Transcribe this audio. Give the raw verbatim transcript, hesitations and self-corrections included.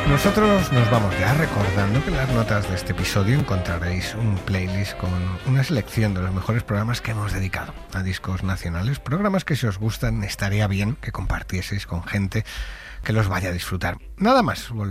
Nosotros nos vamos ya recordando que en las notas de este episodio encontraréis un playlist con una selección de los mejores programas que hemos dedicado a discos nacionales, programas que si os gustan estaría bien que compartieseis con gente que los vaya a disfrutar. Nada más.